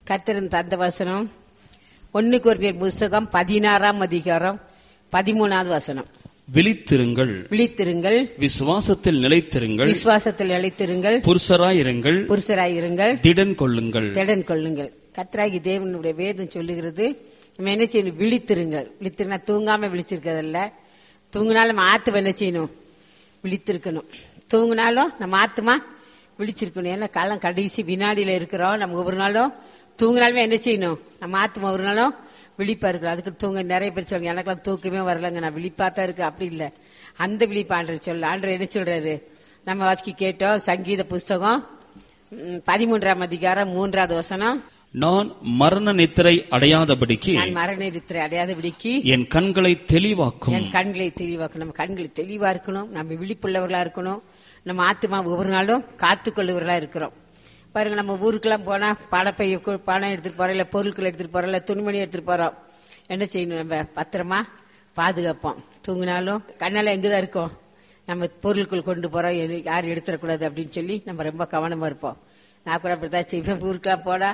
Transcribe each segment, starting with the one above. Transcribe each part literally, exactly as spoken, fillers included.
கர்த்தரின் தந்த வசனம் ஒன்னு கொரிந்தியர் புஸ்தகம் பதினாறாம் அதிகாரம் பதிமூணாவது வசனம். விழித்திருங்கள், விழித்திருங்கள், விசுவாசத்தில் நிலைத்திருங்கள், விசுவாசத்தில் நிலைத்திருங்கள், புருஷராயிருங்கள், புருஷராயிருங்கள், திடன் கொள்ளுங்கள். திடன் கொள்ளுங்கள். கர்த்தராகி தேவனுடைய வேதம் சொல்லுகிறது, நம்ம என்ன செய்யணும்? விழித்திருங்கள். விழித்திருந்தா தூங்காம விழிச்சிருக்கிறதல்ல, தூங்கினாலும் நம்ம ஆத்மா என்ன செய்யணும்? விழித்திருக்கணும். தூங்கினாலும் நம்ம ஆத்மா விழிச்சிருக்கணும். ஏன்னா காலம் கடைசி வினாடியில இருக்கிறோம். நம்ம ஒவ்வொரு நாளும் தூங்கினாலுமே என்ன செய்யணும்? நம்ம ஆத்மா ஒரு நாளும் விழிப்பா இருக்கிறோம். அதுக்கு தூங்க நிறைய பேர் சொல்லுங்க, எனக்கெல்லாம் தூக்கமே வரலங்க, நான் விழிப்பாத்தான் இருக்கு. அப்படி இல்ல, அந்த விழிப்பு ஆண்டவர் சொல்ல. ஆண்டவர் என்ன சொல்றாரு? நம்ம வாசிக்க கேட்டோம். சங்கீத புஸ்தகம் பதிமூன்றாம் அதிகாரம் மூன்றாவது வசனம். நான் மரண நித்திரை அடையாதபடிக்கு, நான் மரண நித்திரை அடையாதபடிக்கு என் கண்களை தெளிவாக்கும். என் கண்களை தெளிவாக்கும். நம்ம கண்களை தெளிவா இருக்கணும். நம்ம விழிப்புள்ளவர்களா இருக்கணும். நம்ம ஆத்மா ஒவ்வொரு நாளும் காத்துக்கொள்ளுவர்களா இருக்கிறோம். பாருங்க, நம்ம ஊருக்கெல்லாம் போனா பணப்பைய பணம் எடுத்துட்டு போறோம், இல்ல பொருட்கள் எடுத்துட்டு போறோம், இல்ல துணிமணி எடுத்துட்டு போறோம். என்ன செய்யணும்? நம்ம பத்திரமா பாதுகாப்போம். தூங்கினாலும் கண்ணால எங்கதான் இருக்கோம்? நம்ம பொருட்கள் கொண்டு போறோம், யாரும் எடுத்துடக்கூடாது அப்படின்னு சொல்லி நம்ம ரொம்ப கவனமா இருப்போம். நான் கூட அப்படித்தான் செய்வேன். ஊருக்கெல்லாம் போனா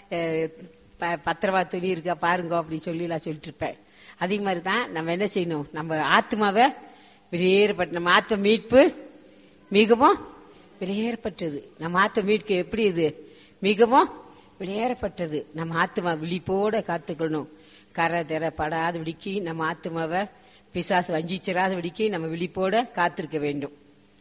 பத்திரமா துணி இருக்கா பாருங்க அப்படின்னு சொல்லி நான் சொல்லிட்டு இருப்பேன். அதே மாதிரிதான் நம்ம என்ன செய்யணும்? நம்ம ஆத்மாவை வெளியேறப்பட்ட, நம்ம ஆத்ம மீட்பு மிகவும் வெளியேறப்பட்டது. நம்ம ஆத்ம மீட்க எப்படி? இது மிகவும் வெளியேறப்பட்டது. நம்ம ஆத்மா விழிப்போட காத்துக்கணும். கரை தெர படாதபடிக்கு நம்ம ஆத்மாவை பிசாசு வஞ்சிச்சிடாதபடிக்கு நம்ம விழிப்போட காத்திருக்க வேண்டும்.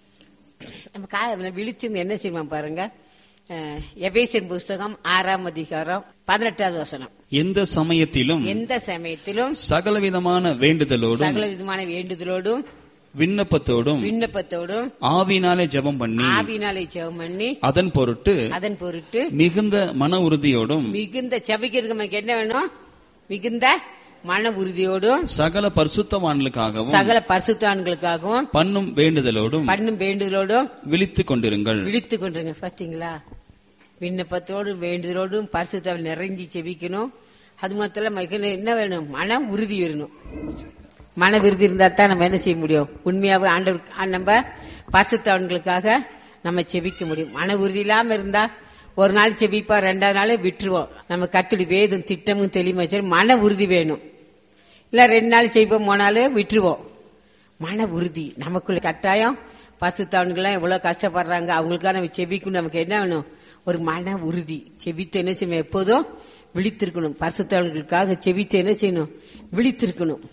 நம்ம விழிச்சிருந்து என்ன செய்வோம் பாருங்க. எபேசியர் புஸ்தகம் ஆறாம் அதிகாரம் பதினெட்டாவது வசனம். எந்த சமயத்திலும் எந்த சமயத்திலும் சகலவிதமான வேண்டுதலோடும் சகல விதமான வேண்டுதலோடும் விண்ணப்பத்தோடும் விண்ணப்பத்தோடும் ஆவினாலே ஜெபம் பண்ணி ஆவினாலே ஜெபம் பண்ணி அதன் பொருட்டு அதன் பொருட்டு மிகுந்த மன உறுதியோடும் மிகுந்த செபிக்கிறதுக்கு நமக்கு என்ன வேணும்? மிகுந்த மன உறுதியோடும் சகல பரிசுத்தவான்களுக்காகவும் சகல பரிசுத்தவான்களுக்காகவும் பண்ணும் வேண்டுதலோடும் பண்ணும் வேண்டுதலோடும் விழித்துக் கொண்டிருங்கள். விழித்துக் கொண்டிருங்க. பாத்தீங்களா? விண்ணப்பத்தோடும் வேண்டுதலோடும் பரிசுத்தவான் நிறைஞ்சி செபிக்கணும். அது மாத்திரம் என்ன வேணும்? மன உறுதி வேணும். மன விருதி இருந்தா தான் நம்ம என்ன செய்ய முடியும்? உண்மையாவே ஆண்டவர் நம்ம பரிசுத்தவான்களுக்காக நம்ம செபிக்க முடியும். மன உறுதி இல்லாம இருந்தா ஒரு நாள் செபிப்பா, ரெண்டாவது நாள் விட்டுருவோம். நம்ம கத்துடி வேதம் திட்டமும் தெளிவாச்சு. மன உறுதி வேணும். இல்ல ரெண்டு நாள் செய்வோம், மூணு நாள் விட்டுருவோம். மன உறுதி நமக்குள்ள கட்டாயம். பரிசுத்தவான்கள்லாம் எவ்வளவு கஷ்டப்படுறாங்க, அவங்களுக்காக நம்ம செபிக்கணும். நமக்கு என்ன வேணும்? ஒரு மன உறுதி. செபித்து என்ன செய்யணும்? எப்போதும் விழித்திருக்கணும். பரிசுத்தவான்களுக்காக செபித்து என்ன செய்யணும்? விழித்திருக்கணும்.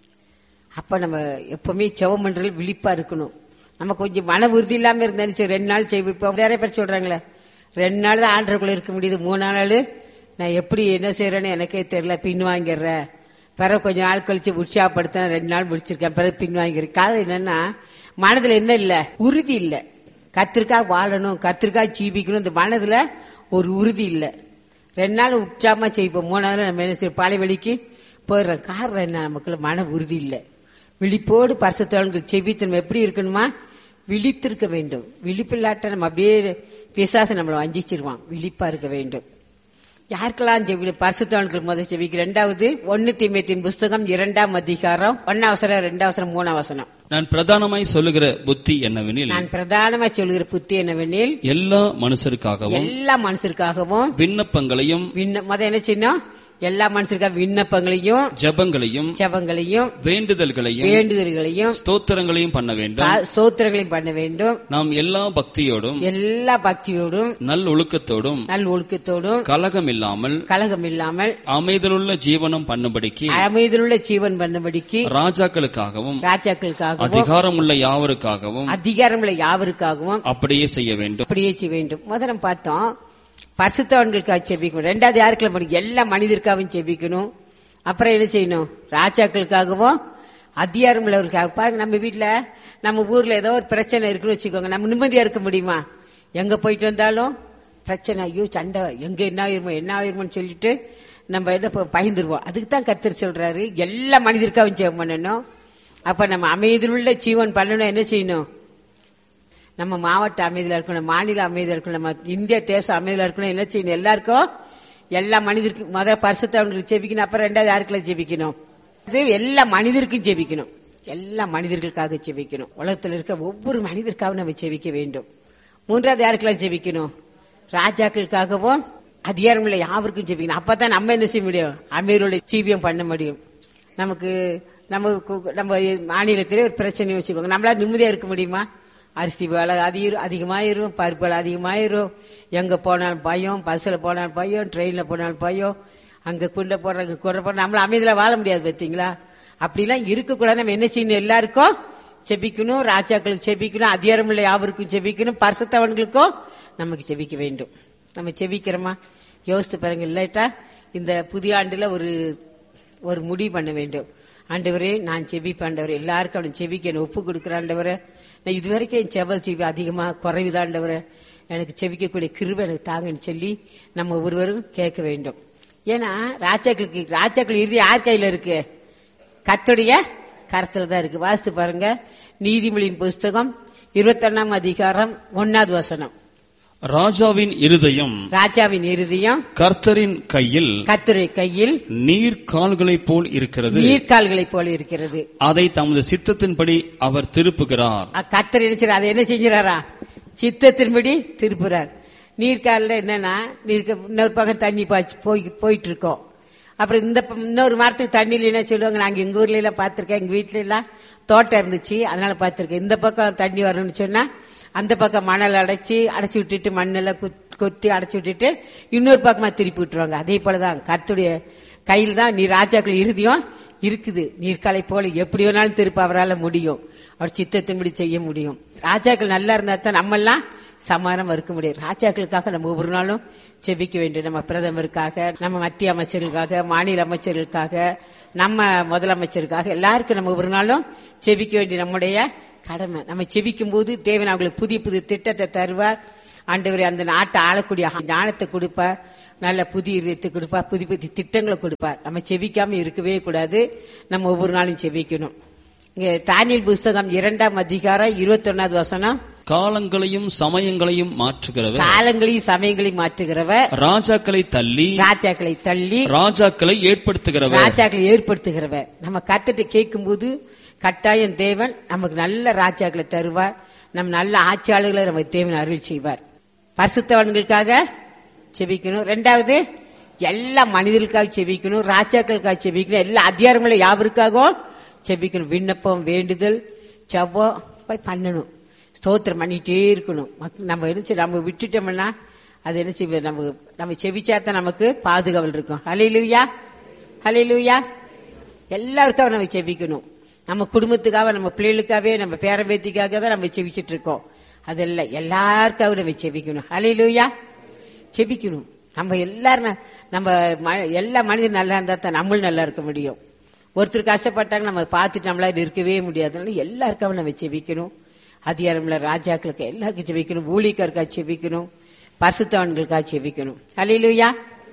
அப்ப நம்ம எப்பவுமே செவம் பண்றது விழிப்பா இருக்கணும். நம்ம கொஞ்சம் மன உறுதி இல்லாம இருந்தா ரெண்டு நாள் செய்வோம். நிறைய பேர் சொல்றாங்களே, ரெண்டு நாள் தான் ஆண்டருக்குள்ள இருக்க முடியுது, மூணு நாள் நான் எப்படி என்ன செய்யறேன்னு எனக்கே தெரியல, பின் வாங்கிடுறேன். பிறகு கொஞ்ச நாள் கழிச்சு உற்சாகப்படுத்தின ரெண்டு நாள் முடிச்சிருக்கேன், பிறகு பின் வாங்கிறேன். காரணம் என்னன்னா மனதுல என்ன இல்ல? உறுதி இல்ல. கத்திற்காக வாழணும், கத்திற்காக ஜீவிக்கணும், இந்த மனதுல ஒரு உறுதி இல்ல. ரெண்டு நாள் உற்சாகமா செய்வோம், மூணாவது நம்ம என்ன செய்வோம்? பாலை வெளிக்கு போயிடுறோம். காரணம் என்ன? நமக்குள்ள மன உறுதி இல்ல. விழிப்போடு பரிசுத்தவான்கள் செபித்து நம்ம எப்படி இருக்கணுமா? விழித்திருக்க வேண்டும். விழிப்பில்லாட்ட நம்ம அப்படியே பிசாசு நம்மளை வஞ்சிச்சிருவான். விழிப்பா இருக்க வேண்டும். யாருக்கெல்லாம் பரிசுத்தவான்கள் முதல் செபிக்க? இரண்டாவது ஒன்னு தீமோத்தேயுவின் புஸ்தகம் இரண்டாம் அதிகாரம் ஒன்னாவசரம் ரெண்டாவசரம் மூணாவசனம். நான் பிரதானமாய் சொல்லுகிற புத்தி என்னவெனில் நான் பிரதானமாய் சொல்லுகிற புத்தி என்னவெனில் எல்லா மனுஷருக்காகவும் எல்லா மனுஷருக்காகவும் விண்ணப்பங்களையும் முத என்ன செய்யணும்? எல்லா மனுஷருக்காக விண்ணப்பங்களையும் ஜெபங்களையும் ஜெபங்களையும் வேண்டுதல்களையும் வேண்டுதல்களையும் ஸ்தோத்திரங்களையும் பண்ண வேண்டும். ஸ்தோத்திரங்களையும் பண்ண வேண்டும். நாம் எல்லா பக்தியோடும் எல்லா பக்தியோடும் நல் ஒழுக்கத்தோடும் நல் ஒழுக்கத்தோடும் கலகம் இல்லாமல் கலகம் இல்லாமல் அமைதலுள்ள ஜீவனம் பண்ணும்படிக்கு அமைதலுள்ள ஜீவன் பண்ணும்படிக்கு ராஜாக்களுக்காகவும் ராஜாக்களுக்காகவும் அதிகாரமுள்ள யாவருக்காகவும் அதிகாரமுள்ள யாவருக்காகவும் அப்படியே செய்ய வேண்டும். அப்படியே செய்ய வேண்டும். முதல்ல பார்த்தோம் பரிசுத்தவான்களுக்காக செபிக்கணும். ரெண்டாவது யாருக்கெல்லாம்? எல்லா மனிதருக்காகவும் செபிக்கணும். அப்புறம் என்ன செய்யணும்? ராஜாக்களுக்காகவும் அதிகாரம் உள்ளவர்களுக்காக. பாருங்க, நம்ம வீட்டுல நம்ம ஊர்ல ஏதோ ஒரு பிரச்சனை இருக்குன்னு வச்சுக்கோங்க, நம்ம நிம்மதியா இருக்க முடியுமா? எங்க போயிட்டு வந்தாலும் பிரச்சனை, ஐயோ சண்டை, எங்க என்ன ஆயிருமோ என்ன ஆயிருமோன்னு சொல்லிட்டு நம்ம என்ன பயந்துருவோம். அதுக்கு தான் கர்த்தர் சொல்றாரு எல்லா மனிதருக்காகவும் ஜெபம் பண்ணணும். அப்ப நம்ம அமைதியுள்ள ஜீவன் பண்ணணும். என்ன செய்யணும்? நம்ம மாவட்ட அமைதியில இருக்கணும், மாநில அமைதியில இருக்கணும், நம்ம இந்திய தேசம் அமைதியில இருக்கணும். என்ன செய்யணும்? எல்லாருக்கும் எல்லா மனிதருக்கும் முதல்ல பரிசுத்தவான்களுக்கு ஜெபிக்கணும். அப்புறம் ரெண்டாவது யாருக்குள்ள ஜெபிக்கணும்? அது எல்லா மனிதருக்கும் ஜெபிக்கணும். எல்லா மனிதர்களுக்காக ஜெபிக்கணும். உலகத்தில் இருக்க ஒவ்வொரு மனிதருக்காகவும் நம்ம ஜெபிக்க வேண்டும். மூன்றாவது யாருக்கெல்லாம் ஜெபிக்கணும்? ராஜாக்களுக்காகவும் அதிகாரம் இல்லை யாருக்கும் ஜெபிக்கணும். அப்பதான் நம்ம என்ன செய்ய முடியும்? அமீரோட ஜீவியம் பண்ண முடியும். நமக்கு நம்ம நம்ம மாநிலத்திலே ஒரு பிரச்சனை வச்சுக்கோங்க, நம்மளால நிம்மதியா இருக்க முடியுமா? அரிசி விலை அதிக அதிகமாயிரும், பருப்பு விலை அதிகமாயிரும், எங்க போனாலும் பயம், பஸ்ல போனாலும் பயம், ட்ரெயின்ல போனாலும் பயம், அங்க குண்டை போடுறாங்க குறை போடுற, நம்மள அமைதியில வாழ முடியாது. பார்த்தீங்களா? அப்படிலாம் இருக்கக்கூடாது. நம்ம என்ன செய்யணும்? எல்லாருக்கும் செபிக்கணும், ராஜாக்களுக்கு செபிக்கணும், அதிகாரம் இல்லை யாவருக்கும் செபிக்கணும், பரிசுத்தவன்களுக்கும் நமக்கு செபிக்க வேண்டும். நம்ம செபிக்கிறோமா? யோசித்து பாருங்க. இல்லாட்டா இந்த புதிய ஆண்டுல ஒரு ஒரு முடிவு பண்ண வேண்டும். ஆண்டவரே நான் செபிப்பேன், ஆண்டவரே எல்லாருக்கும் அவன் செபிக்க ஒப்பு கொடுக்குறேன், ஆண்டவரே நான் இதுவரைக்கும் என் செப செவி அதிகமா குறைவுதான், ஆண்டவரே எனக்கு செபிக்கக்கூடிய கிருபை எனக்கு தாங்கன்னு சொல்லி நம்ம ஒருவரும் கேட்க வேண்டும். ஏன்னா ராஜாக்களுக்கு ராஜாக்கள் இறுதி யார் கையில இருக்கு? கர்த்தருடைய கரத்துல தான் இருக்கு. வாசித்து பாருங்க, நீதிமொழியின் புஸ்தகம் இருபத்தி ஒன்னாம் அதிகாரம் ஒன்னாவது வசனம். ராஜாவின் இருதயம் ராஜாவின் இருதயம் கர்த்தரின் கையில் கர்த்தருடைய கையில் நீர்க்கால்களைப் போல் இருக்கிறது நீர்க்கால்களைப் போல இருக்கிறது. அதை தமது சித்தத்தின்படி அவர் திருப்புகிறார். கர்த்தர் என்ன அதை என்ன செஞ்சாரா? சித்தத்தின்படி திருப்புறார். நீர்க்கால என்னன்னா, நீர்க்க இன்னொரு பக்கம் தண்ணி பாய்ச்சி போய் போயிட்டு இருக்கோம். அப்புறம் இந்த இன்னொரு மரத்துக்கு தண்ணியில என்ன சொல்லுவாங்க, நாங்க எங்க ஊர்ல எல்லாம் பாத்திருக்கேன், எங்க வீட்டுல எல்லாம் தோட்டம் இருந்துச்சு அதனால பாத்திருக்கேன். இந்த பக்கம் தண்ணி வரணும்னு சொன்னா அந்த பக்கம் மணல் அடைச்சி அடைச்சி விட்டுட்டு மண்ணெல்லாம் கொத்தி அடைச்சி விட்டுட்டு இன்னொரு பக்கமா திருப்பி விட்டுருவாங்க. அதே போலதான் கர்த்தருடைய கையில் தான் நீர் ராஜாக்கள் இறுதியும் இருக்குது. நீர்க்காலை போல எப்படி வேணாலும் திருப்ப அவரால் முடியும், அவர் சித்தத்தின்படி செய்ய முடியும். ராஜாக்கள் நல்லா இருந்தா தான் நம்ம எல்லாம் சமாதானம் இருக்க முடியும். ராஜாக்களுக்காக நம்ம ஒவ்வொரு நாளும் செபிக்க வேண்டும். நம்ம பிரதமருக்காக, நம்ம மத்திய அமைச்சர்களுக்காக, மாநில அமைச்சர்களுக்காக, நம்ம முதலமைச்சருக்காக எல்லாருக்கும் நம்ம ஒவ்வொரு நாளும் செபிக்க வேண்டிய நம்முடைய கடமை. நம்ம செபிக்கும் போது தேவன் அவங்களுக்கு புதிய புதிய திட்டத்தை தருவார். ஆண்டவரே அந்த நாட்டை ஆளக்கூடிய ஞானத்தை கொடுப்பார், நல்ல புதிய இதயத்தை கொடுப்பார், புதிய புதிய திட்டங்களை கொடுப்பார். நம்ம செபிக்காம இருக்கவே கூடாது, நம்ம ஒவ்வொரு நாளும் செபிக்கணும். இங்க தானியேல் புஸ்தகம் இரண்டாம் அதிகாரம் இருபத்தி ஒன்னாவது வசனம். காலங்களையும் சமயங்களையும் மாற்றுகிறவர், காலங்களையும் சமயங்களையும் மாற்றுகிறவர், ராஜாக்களை தள்ளி ராஜாக்களை தள்ளி ராஜாக்களை ஏற்படுத்துகிறவர், ராஜாக்களை ஏற்படுத்துகிறவர். நம்ம கர்த்தரை கேட்கும் போது கட்டாயம் தேவன் நமக்கு நல்ல ராஜாக்களை தருவார், நம் நல்ல ஆட்சியாளர்களை நமக்கு தேவன் அருள் செய்வார். பரிசுத்தவான்களுக்காக செபிக்கணும். ரெண்டாவது எல்லா மனிதர்களுக்காக செபிக்கணும், ராஜாக்களுக்காக செபிக்கணும், எல்லா அதிகாரங்களும் யாவருக்காகவும் செபிக்கணும். விண்ணப்பம், வேண்டுதல், ஜெபம் போய் பண்ணணும், ஸ்தோத்திரம் பண்ணிட்டே இருக்கணும். நம்ம என்ன நம்ம விட்டுட்டோம்னா அது என்ன செய்வது, நமக்கு நம்ம செபிச்சாத்தான் நமக்கு பாதுகாவல் இருக்கும். ஹல்லேலூயா, ஹல்லேலூயா. எல்லாருக்காக நம்ம செபிக்கணும். நம்ம குடும்பத்துக்காக, நம்ம பிள்ளைகளுக்காகவே, நம்ம பேரம்பேத்திக்காக தான் நம்ம செபிச்சிட்டு இருக்கோம். அதெல்லாம் எல்லாருக்காக நம்ம செபிக்கணும். ஹல்லேலூயா, செபிக்கணும். நம்ம எல்லாரும் நம்ம எல்லா மனிதன் நல்லா இருந்தா தான் நம்மளும் நல்லா இருக்க முடியும். ஒருத்தர் கஷ்டப்பட்டாங்க நம்ம பார்த்துட்டு நம்மளால இருக்கவே முடியாது. எல்லாருக்காக நம்ம செபிக்கணும். அதிகாரம்ல ராஜாக்களுக்கு எல்லாருக்கும் செபிக்கணும், ஊழியக்காருக்காக செபிக்கணும், பரிசுத்தவான்களுக்காக செபிக்கணும். ஹல்லேலூயா.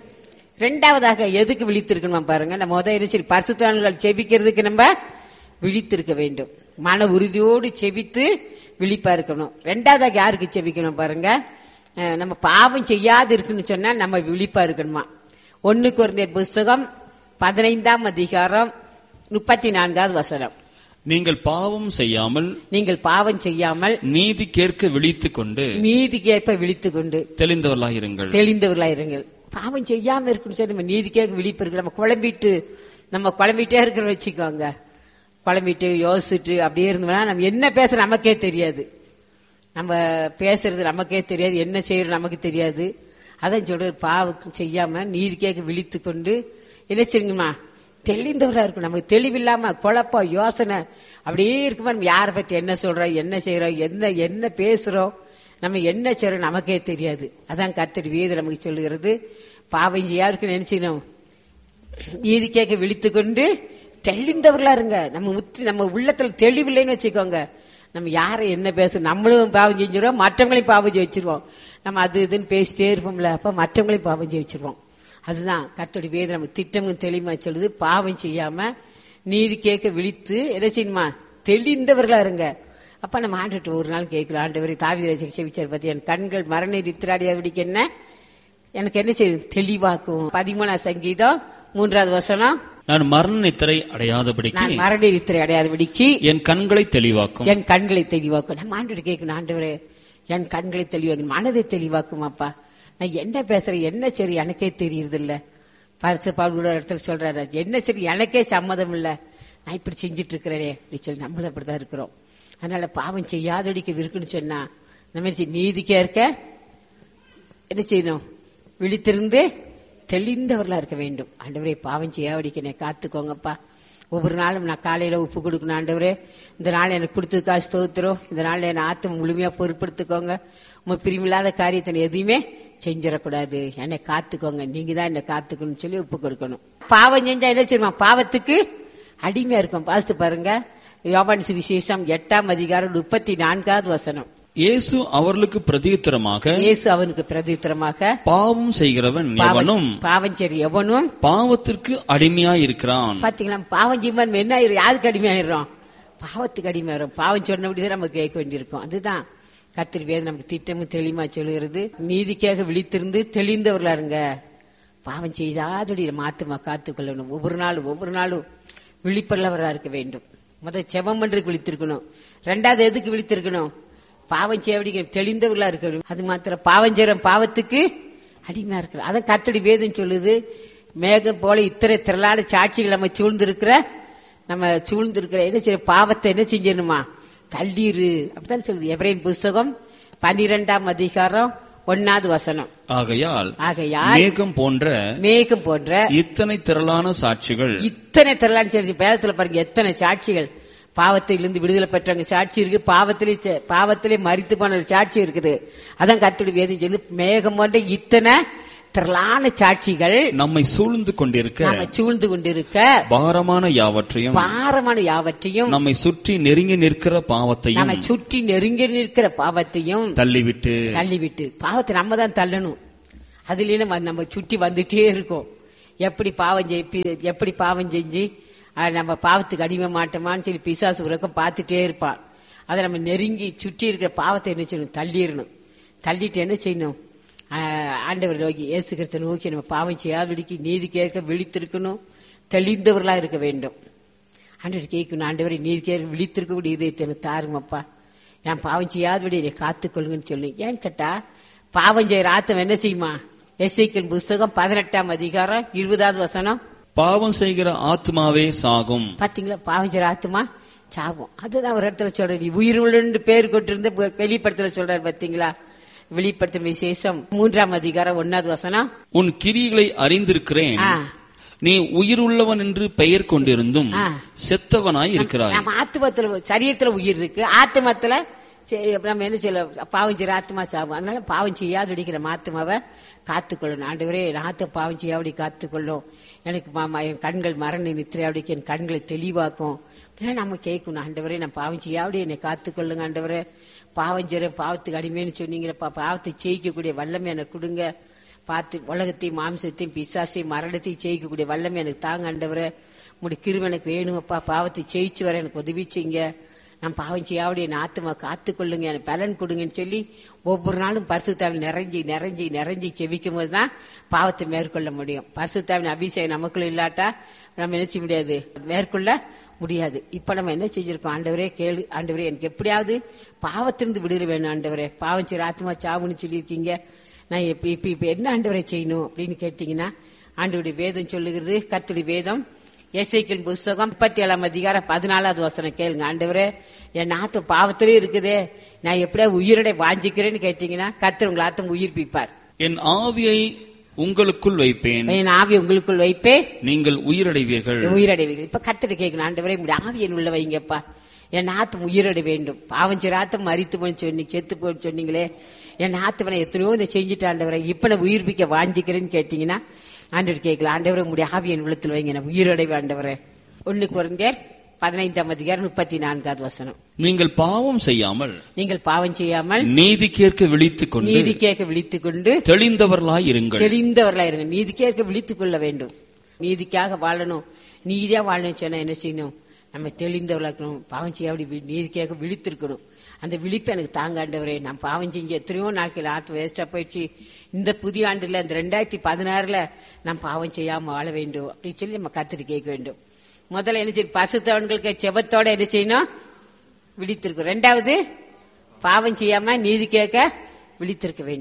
ரெண்டாவதாக எதுக்கு விழித்திருக்கணும் பாருங்க. நம்ம முதல் சரி பரிசுத்தவான்கள் செபிக்கிறதுக்கு நம்ம விழித்திருக்க வேண்டும். மன உறுதியோடு செபித்து விழிப்பா இருக்கணும். ரெண்டாவதாக யாருக்கு செபிக்கணும் பாருங்க, நம்ம பாவம் செய்யாது இருக்குன்னு சொன்னா நம்ம விழிப்பா இருக்கணுமா. ஒன்னு கொரிந்தியர் புஸ்தகம் பதினைந்தாம் அதிகாரம் முப்பத்தி நான்காவது வசனம். நீங்கள் பாவம் செய்யாமல் நீங்கள் பாவம் செய்யாமல் நீதி கேட்க விழித்துக் கொண்டு நீதி கேட்ப விழித்துக் கொண்டு தெளிந்தவர்களாயிருங்கள் தெளிந்தவர்களாயிருங்கள். பாவம் செய்யாம இருக்குன்னு சொல்லி நம்ம நீதி கேட்க விழிப்பு இருக்கு. நம்ம குழம்பிட்டு நம்ம குழம்பிட்டே இருக்கிற வச்சுக்கோங்க, குழம்பிட்டு யோசிச்சுட்டு அப்படியே இருந்தோம்னா நம்ம என்ன பேசுற நமக்கே தெரியாது, நம்ம பேசுறது நமக்கே தெரியாது, என்ன செய்யறது நமக்கு தெரியாது. அதான் சொல்ற பாவம் செய்யாம நீதி கேட்க விழித்து கொண்டு என்ன செய்யுங்கம்மா தெளிந்தவரா இருக்கும். நமக்கு தெளிவில்லாம குழப்பம் யோசனை அப்படியே இருக்குமா, நம்ம யாரை பத்தி என்ன சொல்றோம், என்ன செய்யறோம், என்ன என்ன பேசுறோம், நம்ம என்ன செய்யறோம் நமக்கே தெரியாது. அதான் கர்த்தர் வேதம் நமக்கு சொல்லுகிறது, பாவம் செய்யாருக்கு நினைச்சுக்கணும், நீதி கேட்க விழித்து கொண்டு தெளிந்தவர்களா இருங்க. நம்ம முத்தி நம்ம உள்ளத்துல தெளிவில்லைன்னு வச்சுக்கோங்க, நம்ம யாரை என்ன பேசுறோம், நம்மளும் பாவம் செஞ்சிருவோம், மற்றவங்களையும் பாவம் ஜெயிச்சிருவோம். நம்ம அது இதுன்னு பேசிட்டே இருப்போம்ல, அப்ப மற்றவங்களையும் பாவம் ஜெயிச்சிருவோம். அதுதான் கர்த்தருடைய வேதம் நமக்கு திட்டமும் தெளிவா சொல்லுது. பாவம் செய்யாம நீதி கேட்க விழித்து என்ன செய்யணுமா தெளிந்தவர்களா இருங்க. அப்ப நம்ம ஆண்டுட்டு ஒரு நாள் கேட்கலாம், ஆண்டவரை தாவீது செவிச்சார் பத்தி என் கண்கள் மரண நித்திராடியாவிடிக்கு என்ன எனக்கு என்ன செய்யும் தெளிவாக்கும். பதிமூணாம் சங்கீதம் மூன்றாவது வசனம். நான் மரண நித்திரை அடையாதபடிக்கு மரண நித்திரை அடையாதபடிக்கு என் கண்களை தெளிவாக்கும் என் கண்களை தெளிவாக்கும். நம்ம ஆண்டு கேட்கணும், ஆண்டவரே என் கண்களை தெளிவாக்கும், மனதை தெளிவாக்கும். அப்பா நான் என்ன பேசுறேன், என்ன சரி எனக்கே தெரியுது இல்ல. பரிசு பவுல் இடத்துல சொல்றாரு, என்ன சரி எனக்கே சம்மதம் இல்ல, நான் இப்படி செஞ்சுட்டு இருக்கிறேனே அப்படி சொல்லி நம்மளும் அப்படிதான் இருக்கிறோம். அதனால பாவம் செய்யாதடிக்க இருக்குன்னு சொன்னா நம்ம நீதிக்கே இருக்க என்ன செய்யணும், விழித்திருந்து தெளிந்தவர்களா இருக்க வேண்டும். ஆண்டவரே பாவம் செய்யாதடிக்க காத்துக்கோங்கப்பா. ஒவ்வொரு நாளும் நான் காலையில உப்பு கொடுக்கணும். ஆண்டவரே இந்த நாள் எனக்கு கொடுத்ததுக்கா ஸ்தோத்திரம், இந்த நாள் என் ஆத்ம முழுமையா பொறுப்படுத்திக்கோங்க. உங்க பிரிவில்லாத காரியத்தை எதையுமே செஞ்சிடக்கூடாது, என்னை காத்துக்கோங்க, நீங்க தான் என்னை காத்துக்கணும்னு சொல்லி உப்பு கொடுக்கணும். பாவம் செஞ்சா என்ன செய்வோம், பாவத்துக்கு அடிமையா இருக்கும். பாஸ்து பாருங்க, யோவான் சுவிசேஷம் எட்டாம் அதிகாரம் முப்பத்தி நான்காவது வசனம். இயேசு அவர்களுக்கு பிரதியுத்தரமாக இயேசு அவனுக்கு பிரதியுத்தரமாக பாவம் செய்கிறவன் எவனும் பாவம் சரி எவனும் பாவத்திற்கு அடிமையாயிருக்கிறான். பாத்தீங்களா, பாவம் செய்வன் என்ன ஆயிரும், யாருக்கு அடிமையாயிரும், பாவத்துக்கு அடிமையாயிரும். பாவம் சொன்னபடிதான் நம்ம கேட்க வேண்டியிருக்கும். அதுதான் கர்த்தர் வேதம் நமக்கு திட்டமும் தெளிமா சொல்லுகிறது. நீதிக்காக விழித்திருந்து தெளிந்தவர்களா இருங்க. பாவம் செய்தாதோடைய மாத்துமா காத்துக்கொள்ளணும். ஒவ்வொரு நாளும் ஒவ்வொரு நாளும் விழிப்புள்ளவரா இருக்க வேண்டும். முதல் செவம் பண்றதுக்கு விழித்திருக்கணும். ரெண்டாவது எதுக்கு விழித்திருக்கணும், பாவம் செய்ய தெளிந்தவர்களா இருக்கணும். அது மாத்திரம் பாவம் செய்யற பாவத்துக்கு அடிமையா இருக்கிற அதான் கர்த்தருடைய வேதம் சொல்லுது. மேகம் போல இத்தனை திரளான சாட்சிகள் நம்ம சூழ்ந்திருக்கிற நம்ம சூழ்ந்திருக்கிற என்ன செய்ய பாவத்தை என்ன செஞ்சிடணுமா, தள்ளீரு அப்படித்தான் சொல்லுது. எபிரேயர் புஸ்தகம் பன்னிரெண்டாம் அதிகாரம் ஒன்னாவது வசனம். ஆகையால் ஆகையால் மேகம் போன்ற மேகம் போன்ற இத்தனை திரளான சாட்சிகள் இத்தனை திரளான சாட்சி. வேதத்துல பாருங்க எத்தனை சாட்சிகள். பாவத்திலிருந்து விடுதலை பெற்றவங்க சாட்சி இருக்கு, பாவத்திலே பாவத்திலே மரித்து போன சாட்சி இருக்குது. அதான் கர்த்தருடைய வேதம் சொல்லி மேகம் போன்ற இத்தனை திரளான சாட்சிகள் நம்மை சூழ்ந்து கொண்டிருக்க நம்ம சூழ்ந்து கொண்டிருக்க பாரமான யாவற்றையும் பாரமான யாவற்றையும் நம்மை சுற்றி நெருங்கி நிற்கிற பாவத்தையும் நம்ம சுற்றி நெருங்கி நிற்கிற பாவத்தையும் தள்ளிவிட்டு தள்ளிவிட்டு பாவத்தை நம்ம தான் தள்ளணும். அதுல நம்ம சுற்றி வந்துட்டே இருக்கோம். எப்படி பாவம் செய் எப்படி பாவம் செஞ்சு நம்ம பாவத்துக்கு அடிமை மாட்டோமான்னு சொல்லி பிசாசு உறக்கம் பார்த்துட்டே இருப்பான். அதை நம்ம நெருங்கி சுற்றி இருக்கிற பாவத்தை என்ன செய்யணும், தள்ளிடணும். தள்ளிட்டு என்ன செய்யணும், ஆண்டவர் நோக்கி இயேசு கிறிஸ்துவை நோக்கி நம்ம பாவம் செய்யாதபடிக்கு நீதி கேட்க விழித்திருக்கணும், தெளிந்தவர்களா இருக்க வேண்டும். ஆண்டவர் கேட்கணும், ஆண்டவரை நீதி கேட்க விழித்திருக்கக்கூடிய இதயத்தை தாருங்கப்பா, நான் பாவம் செய்யாதபடி என்னை காத்துக்கொள்ளுங்கன்னு சொல்லி. ஏன்னு கேட்டா பாவம் செய்யற ஆத்தம் என்ன செய்யுமா, எசேக்கியேல் புஸ்தகம் பதினெட்டாம் அதிகாரம் இருபதாவது வசனம். பாவம் செய்கிற ஆத்மாவே சாகும். பாத்தீங்களா, பாவம் செய்யற ஆத்மா சாகும். அதுதான் ஒரு இடத்துல சொல்ற உயிர் உள்ள பேர் கொண்டிருந்த வெளிப்படத்துல சொல்றாரு. பாத்தீங்களா, வெளிப்படுத்தும் விசேஷம் மூன்றாம் அதிகாரம் ஒன்னாவது வசனம். உன் கிரியைகளை அறிந்திருக்கிறேன், நீ உயிருள்ளவன் என்று பெயர் கொண்டிருந்தும் செத்தவனாய் இருக்கிறாய். நம்ம ஆத்மத்துல சரீரத்துல உயிர் இருக்கு, ஆத்மத்துல நம்ம என்ன செய்யல, பாவம் செய்யற ஆத்மா சாகும். அதனால பாவம் செய்யாது அடிக்கிற ஆத்மாவை காத்துக்கொள்ளணும். ஆண்டவரே ஆத்த பாவம் செய்யாபடி காத்துக்கொள்ளும், எனக்கு என் கண்கள் மரண நித்திரையாவடிக்கு என் கண்களை தெளிவாக்கும் நம்ம கேட்கணும். ஆண்டவரே நான் பாவம் செய்யாபடி என்னை காத்துக்கொள்ளுங்க. ஆண்டவரே பாவம் செய்யற பாவத்துக்கு அடிமைன்னு சொன்னீங்கப்பா, பாவத்தை ஜெயிக்கக்கூடிய வல்லமை எனக்கு கொடுங்க. பார்த்து உலகத்தையும் மாம்சத்தையும் பிசாசையும் மரணத்தையும் ஜெயிக்கக்கூடிய வல்லமை எனக்கு தாங்க. ஆண்டவரே உங்களுடைய கிருபை எனக்கு வேணுமப்பா, பாவத்தை ஜெயிச்சு வர எனக்கு உதவி செய்யுங்க. நான் பாவம் செய்யாவுடைய என் ஆத்மா காத்துக்கொள்ளுங்க, எனக்கு பலன் கொடுங்கன்னு சொல்லி ஒவ்வொரு நாளும் பரிசுத்தாவில் நிறைஞ்சி நிறைஞ்சி நிறைஞ்சி செவிக்கும் போதுதான் பாவத்தை மேற்கொள்ள முடியும். பரிசுத்தாவின் அபிஷேகம் நமக்குள்ள இல்லாட்டா நம்ம என்ன செய்ய முடியாது, மேற்கொள்ள முடியாது. இப்ப நம்ம என்ன செஞ்சிருக்கோம், ஆண்டவரே கேளு, ஆண்டவரே எனக்கு எப்படியாவது பாவத்திலிருந்து விடுதலை வேணும். ஆண்டவரே பாவம் செய்யற ஆத்மா சாவுன்னு சொல்லியிருக்கீங்க, நான் இப்ப இப்ப இப்ப என்ன ஆண்டவரை செய்யணும் அப்படின்னு கேட்டீங்கன்னா, ஆண்டவருடைய வேதம் சொல்லுகிறது. கர்த்தருடைய வேதம் எசேக்கியேல் புஸ்தகம் முப்பத்தி ஏழாம் அதிகாரம் பதினாலாவது வசனம் கேளுங்க. ஆண்டவரே என் ஆத்து பாவத்திலே இருக்குதே, நான் எப்படியா உயிரடை வாஞ்சிக்கிறேன்னு கேட்டீங்கன்னா கர்த்தர் உங்களை ஆத்தம் உயிர்ப்பிப்பார். என் ஆவியை உங்களுக்குள் வைப்பேன், என் ஆவியை உங்களுக்குள் வைப்பேன், நீங்கள் உயிரடைவீர்கள் உயிரடைவீர்கள். இப்ப கர்த்தர் கேட்கணும், ஆண்டவரே உங்களுடைய ஆவியை உள்ள வைங்கப்பா, என் ஆத்தம் உயிரடை வேண்டும். பாவம் செய்ற ஆத்தம் மரித்து போன்னு சொன்னீங்க, செத்து போன்னு சொன்னீங்களே, என் ஆத்தவனை எத்தனையோ இந்த செஞ்சுட்டு ஆண்டவரை இப்ப நான் உயிர்ப்பிக்க வாஞ்சிக்கிறேன்னு கேட்டீங்கன்னா ஆண்டவர் கேட்கல, ஆண்டவரை உங்களுடைய ஆவியின் உள்ளத்தில் வைங்க, நான் உயிரடைவு ஆண்டவரே. ஒன்னு கொரிந்தியர் பதினைந்தாம் அதிகாரம் முப்பத்தி நான்காவது வசனம். நீங்கள் பாவம் செய்யாமல் நீங்கள் பாவம் செய்யாமல் நீதி கேட்க விழித்துக் கொண்டு நீதி கேட்க விழித்துக் கொண்டு தெளிந்தவர்களாய் இருங்கள். தெளிந்தவர்களாய் இருங்க. நீதி கேட்க விழித்துக் கொள்ள வேண்டும். நீதிக்காக வாழணும், நீதியா வாழணும் சொன்னா என்ன செய்யணும், நம்ம தெளிந்தவர்களா இருக்கணும். பாவம் செய்ய அப்படி நீதி கேட்க விழித்திருக்கணும். அந்த விழிப்பு எனக்கு தாங்க ஆண்டவரே, நான் பாவம் செஞ்சு எத்தனையோ நாட்கள் ஆத்து வேஸ்டா போயிடுச்சு, இந்த புதிய ஆண்டுல இந்த ரெண்டாயிரத்தி பதினாறுல நான் பாவம் செய்யாம வாழ வேண்டும் அப்படின்னு சொல்லி நம்ம கத்துட்டு கேட்க வேண்டும். முதல்ல என்ன செய்யும், பசுத்தவன்களுக்கு செவத்தோட என்ன செய்யணும், விழித்திருக்கும். ரெண்டாவது பாவம் செய்யாம நீதி கேட்க விழித்திருக்க வேண்டும்.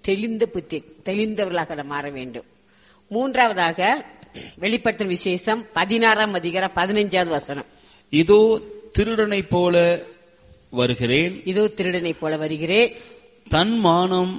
தெளிந்த புத்தி தெளிந்தவர்களாக நாம் மாற வேண்டும். மூன்றாவதாக வெளிப்படுத்தும் விசேஷம் பதினாறாம் அதிகாரம் பதினைஞ்சாவது வசனம். இதோ திருடனை போல வருகிறேன், இதோ திருடனை போல வருகிறேன், தன் மானம்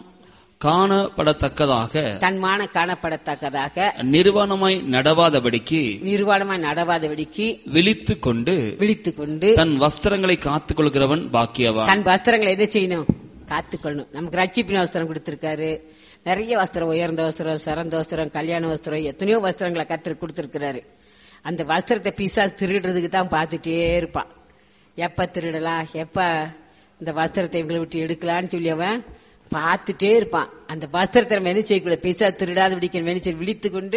காணப்படத்தக்கதாக தன் மான காணப்படத்தக்கதாக நிர்வாணமாய் நடவாதபடிக்கு நிர்வாணமாய் நடவாதபடிக்கு விழித்துக் கொண்டு விழித்துக் கொண்டு தன் வஸ்திரங்களை காத்துக் கொள்கிறவன் பாக்கியவான். தன் வஸ்திரங்களை எதை செய்யணும்? காத்துக்கொள்ளணும். நமக்கு ரட்சிப்பின் வஸ்திரம் கொடுத்திருக்காரு. நிறைய வஸ்திரம், உயர்ந்த வஸ்திரம், சிறந்த வஸ்திரம், கல்யாண வஸ்திரம், எத்தனையோ வஸ்திரங்களை கத்தர் கொடுத்திருக்கிறாரு. அந்த வஸ்திரத்தை பிசாசு திருடுறதுக்கு தான் பார்த்துட்டே இருப்பான். எப்ப திருடலாம், எப்ப இந்த வஸ்திரத்தை இவங்களை விட்டு எடுக்கலான்னு சொல்லி அவன் பார்த்துட்டே இருப்பான். அந்த வஸ்திரத்தை நம்ம என்ன செய்யக்கூடாது? பிசாசு திருடாத பிடிக்க வெளிச்சு விழித்து கொண்டு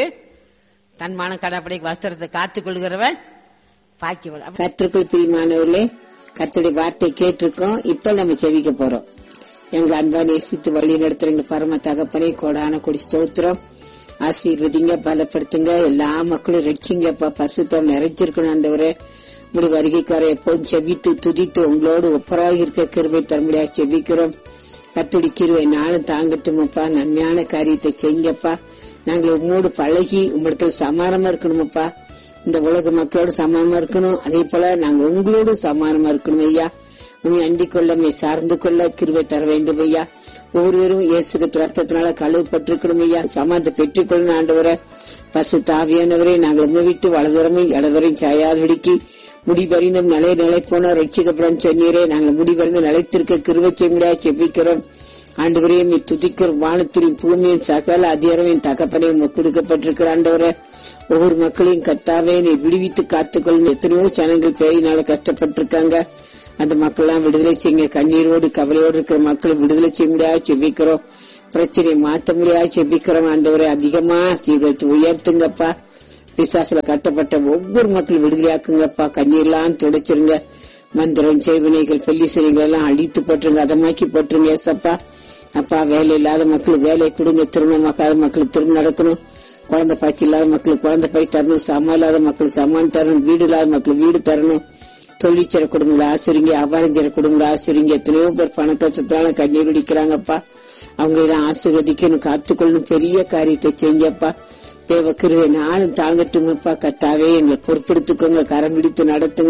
தன் மான கடப்படை வஸ்திரத்தை காத்துக் கொள்கிறவன் பாக்கியவன். கர்த்தருக்குள் பிரியமானவர்களே, கர்த்தருடைய வார்த்தை கேட்டிருக்கோம். இப்ப நம்ம செவிக்க போறோம். எங்களை அன்பா நேசித்து வழி நடத்துறீங்க பரம தகப்பனே, கோடான கொடி ஸ்தோத்திரம். ஆசீர்வதிங்க, பலப்படுத்துங்க, எல்லா மக்களும் ரட்சிங்கப்பா. பரிசுத்தம் நிறைஞ்சிருக்கணும் ஆண்டவரே. முடி வருகைக்கு வர எப்போதும் செவித்து துதித்து உங்களோடு ஒப்பராக இருக்க கிருபை தரும்படியாக செவிக்கிறோம். கர்த்தருடைய கிருபை நாளும் தாங்கட்டுமப்பா. நன்மையான காரியத்தை செய்யுங்கப்பா. நாங்கள் உங்களோடு பழகி உங்களிடத்தில் சமானமா இருக்கணுமப்பா. இந்த உலக மக்களோடு சமானமா இருக்கணும். அதே போல நாங்க உங்களோடு சமானமா இருக்கணும் ஐயா. உண்மை அண்டிக் கொள்ள, மே சார்ந்து கொள்ள கிருபை தர வேண்டும் ஐயா. ஒவ்வொருவரும் இயேசுக்கு ரத்தத்தினால கழுவப்பட்டிருக்கணும் ஐயா. சமாதத்தை பெற்றுக் கொள்ளணும் ஆண்டவரை. பரிசுத்த ஆவியானவரே, நாங்கள் உங்க விட்டு வலதுவரமையும் இடதுவரையும் சாயாதபடிக்கு முடிவறிந்தும் நிலை நிலை போன ரட்சிக்கப்படும் சொன்னீரே. நாங்கள் முடிவறிந்து நிலைத்திருக்க கிருபை செய்ய செபிக்கிறோம் ஆண்டவரே. மீ துதிக்கிறோம். வானத்திலும் பூமியும் சகல அதிகாரமும் தகப்பனையும் கொடுக்கப்பட்டிருக்கிற ஆண்டவரை. ஒவ்வொரு மக்களையும் கத்தாவே நீ விடுவித்து காத்துக்கொள்ளுங்க. எத்தனையோ ஜனங்கள் பேயினால கஷ்டப்பட்டிருக்காங்க. அந்த மக்கள் எல்லாம் விடுதலை செய்யுங்க. கண்ணீரோடு கவலையோடு இருக்கிற மக்களை விடுதலை செய்ய முடியாது செபிக்கிறோம். பிரச்சனையை மாற்ற முடியாது செபிக்கிறோம் ஆண்டவரை. அதிகமா சீர்வத்து உயர்த்துங்கப்பா. பிசாசுல கட்டப்பட்ட ஒவ்வொரு மக்களும் விடுதலையாக்குங்கப்பா. கண்ணீர்லாம் துடைச்சிருங்க. மந்திரம் செய்வினைகள் பெல்லிசனைகள் எல்லாம் அழித்து போட்டுருங்க, அதமாக்கி போட்டுருங்க ஏசப்பா. அப்பா, வேலை இல்லாத மக்களுக்கு வேலை கொடுங்க. திருமணமாகாத மக்களுக்கு திருமணம் நடக்கணும். குழந்தை பாக்கி இல்லாத மக்களுக்கு குழந்தை பாக்கி தரணும். சமம் இல்லாத மக்களுக்கு சமான் தரணும். வீடு இல்லாத மக்களுக்கு வீடு தரணும். தொழிற்சர குடும்பங்களை ஆசிரிங்க, அபாரஞ்சர குடும்பங்களை ஆசிரிங்க. எத்தனையோ பேர் பண கஷ்டத்தால கண்ணீர் குடிக்கிறாங்கப்பா. அவங்களெல்லாம் ஆசீர்வதிக்கணும், காத்துக்கொள்ளணும். பெரிய காரியத்தை செஞ்சப்பா. தேவ கிருபை நாளும் தாங்கட்டுமப்பா. கத்தாவே எங்களை பொறுப்படுத்திக்கோங்க, கரம் பிடித்து நடத்துங்க.